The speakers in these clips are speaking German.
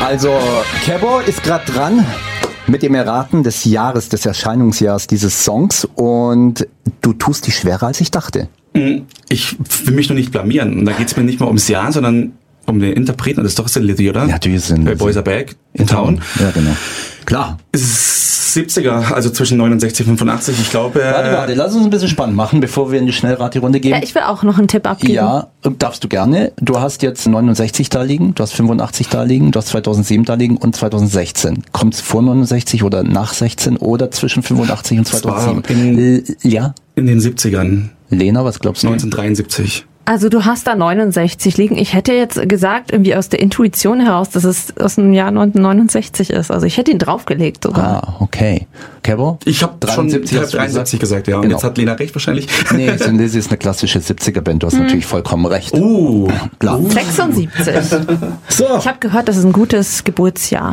Also, Kebo ist gerade dran mit dem Erraten des Jahres, des Erscheinungsjahres dieses Songs und du tust dich schwerer, als ich dachte. Ich will mich noch nicht blamieren. Und da geht es mir nicht mal ums Jahr, sondern um den Interpreten. Das ist doch Lizzy, oder? Ja, natürlich sind Boys Are Back in Town. Ja, genau. Klar. Es ist 70er, also zwischen 69 und 85. Ich glaube... Warte, lass uns ein bisschen spannend machen, bevor wir in die Schnellrad-Runde gehen. Ja, ich will auch noch einen Tipp abgeben. Ja, darfst du gerne. Du hast jetzt 69 da liegen, du hast 85 da liegen, du hast 2007 da liegen und 2016. Kommt es vor 69 oder nach 16 oder zwischen 85 und 2007? Ja? In den 70ern. Lena, was glaubst du? 1973. Also du hast da 69 liegen. Ich hätte jetzt gesagt, irgendwie aus der Intuition heraus, dass es aus dem Jahr 1969 ist. Also ich hätte ihn draufgelegt sogar. Ah, okay. Kebo? Ich habe schon 73 gesagt, ja. Und genau. Jetzt hat Lena recht wahrscheinlich. Nee, Lizzy ist eine klassische 70er-Band. Du hast natürlich vollkommen recht. Klar. 76. So. Ich habe gehört, das ist ein gutes Geburtsjahr.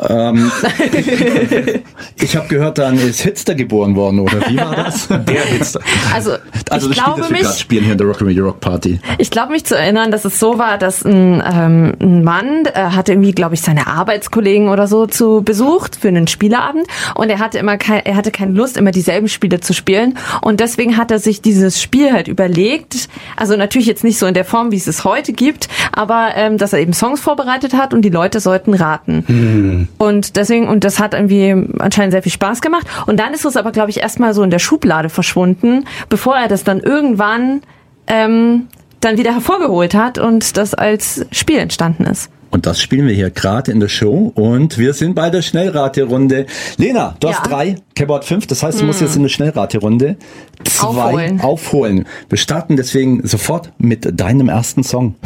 Ich habe gehört, dann ist Hitster geboren worden, oder wie war das? Der Hitster. Also ich das glaube Spiel, das wir gerade spielen hier in der Rock'n'Roll Rock Party. Ich glaube mich zu erinnern, dass es so war, dass ein Mann hatte irgendwie, glaube ich, seine Arbeitskollegen oder so zu besucht für einen Spieleabend und er hatte keine Lust, immer dieselben Spiele zu spielen und deswegen hat er sich dieses Spiel halt überlegt, also natürlich jetzt nicht so in der Form, wie es es heute gibt, aber dass er eben Songs vorbereitet hat und die Leute sollten raten. Und deswegen, und das hat irgendwie anscheinend sehr viel Spaß gemacht. Und dann ist es aber, glaube ich, erstmal so in der Schublade verschwunden, bevor er das dann irgendwann dann wieder hervorgeholt hat und das als Spiel entstanden ist. Und das spielen wir hier gerade in der Show und wir sind bei der Schnellraterunde. Lena, du hast 3, Kebo hat 5, das heißt, du musst jetzt in der Schnellraterunde 2 aufholen. Wir starten deswegen sofort mit deinem ersten Song.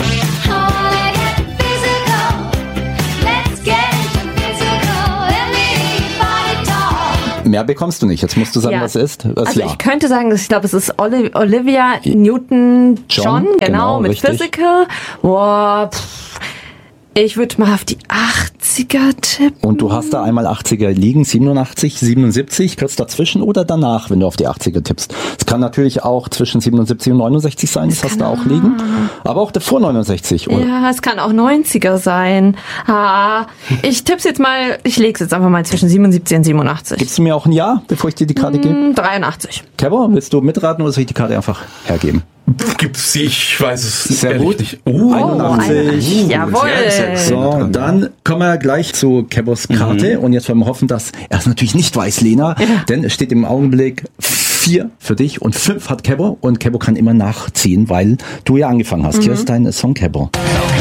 Mehr bekommst du nicht. Jetzt musst du sagen, was es ist. Ich könnte sagen, ich glaube, es ist Olivia Newton-John, genau, mit richtig. Physical. Boah, ich würde mal auf die 80er tippen. Und du hast da einmal 80er liegen, 87, 77, kurz dazwischen oder danach, wenn du auf die 80er tippst. Es kann natürlich auch zwischen 77 und 69 sein, das hast du auch liegen. Aber auch davor 69. Oder? Ja, es kann auch 90er sein. Ich tipp's jetzt mal, ich leg's jetzt einfach mal zwischen 77 und 87. Gibst du mir auch ein Jahr, bevor ich dir die Karte gebe? 83. Kebo, willst du mitraten oder soll ich die Karte einfach hergeben? Gibt's sie? Ich weiß es sehr gut. Nicht. 81. Jawohl. So, dann kommen wir gleich zu Kebos Karte. Und jetzt wollen wir hoffen, dass er es natürlich nicht weiß, Lena. Denn es steht im Augenblick 4 für dich und 5 hat Kebo. Und Kebo kann immer nachziehen, weil du ja angefangen hast. Hier ist dein Song, Kebo.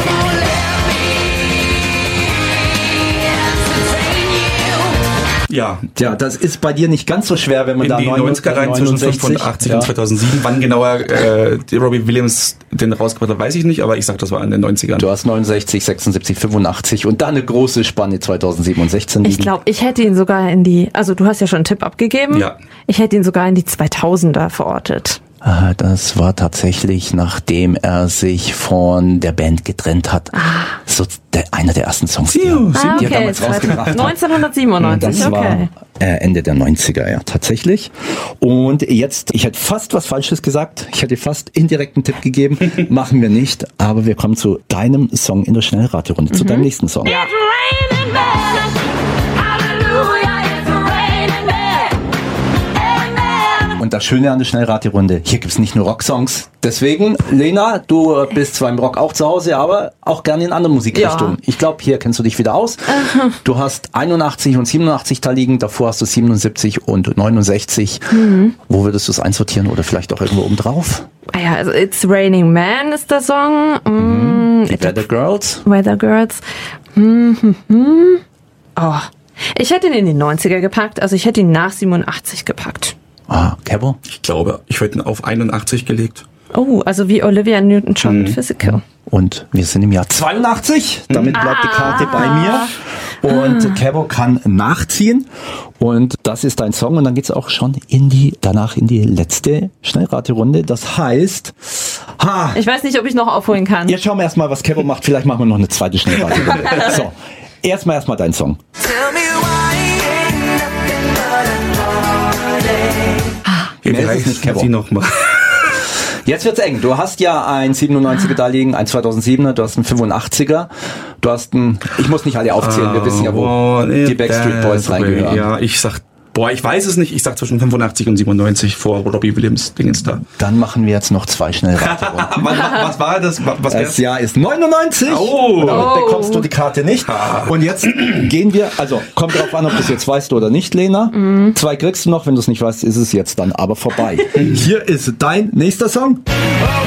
Ja, das ist bei dir nicht ganz so schwer, wenn man in da die 90er rein zwischen 85 und 2007. Wann genauer Robbie Williams den rausgebracht hat, weiß ich nicht, aber ich sag, das war in den 90ern. Du hast 69, 76, 85 und dann eine große Spanne 2007 und 16 liegen. Ich glaube, ich hätte ihn sogar also du hast ja schon einen Tipp abgegeben. Ja. Ich hätte ihn sogar in die 2000er verortet. Das war tatsächlich, nachdem er sich von der Band getrennt hat. So einer der ersten Songs, die er damals rausgebracht hat. 1997, das war Ende der 90er, ja, tatsächlich. Und jetzt, ich hätte fast was Falsches gesagt. Ich hätte fast indirekten Tipp gegeben. Machen wir nicht. Aber wir kommen zu deinem Song in der Schnellraterunde, zu deinem nächsten Song. Und das Schöne an der Schnellraterunde, hier gibt's nicht nur Rocksongs. Deswegen, Lena, du bist zwar im Rock auch zu Hause, aber auch gerne in anderen Musikrichtungen. Ja. Ich glaube, hier kennst du dich wieder aus. Du hast 81 und 87 da liegen, davor hast du 77 und 69. Wo würdest du es einsortieren oder vielleicht auch irgendwo oben drauf? Ja, also It's Raining Man ist der Song. Die Weather Girls. Weather Girls. Ich hätte ihn in die 90er gepackt, also ich hätte ihn nach 87 gepackt. Kebo? Ich glaube, ich hätte ihn auf 81 gelegt. Oh, also wie Olivia Newton-John mit Physical. Und wir sind im Jahr 82. Damit bleibt die Karte bei mir. Und Kebo kann nachziehen. Und das ist dein Song. Und dann geht's auch schon danach in die letzte Schnellraterunde. Das heißt, ich weiß nicht, ob ich noch aufholen kann. Jetzt schauen wir erstmal, was Kebo macht. Vielleicht machen wir noch eine zweite Schnellraterunde. So, erstmal dein Song. Mehr ist nicht, Kebo. Jetzt wird's eng. Du hast ja ein 97er da liegen, ein 2007er, du hast einen 85er. Du Du hast ich muss nicht alle aufzählen, wir wissen ja, wo die Backstreet Boys reingehören. Ja, ich weiß es nicht. Ich sag zwischen 85 und 97 vor Robbie Williams Dingens da. Dann machen wir jetzt noch 2 Schnellraterunden. Was war das? Das Jahr ist 99. Oh. Damit bekommst du die Karte nicht. Und jetzt gehen wir, also kommt drauf an, ob du es jetzt weißt oder nicht, Lena. 2 kriegst du noch, wenn du es nicht weißt, ist es jetzt dann aber vorbei. Hier ist dein nächster Song.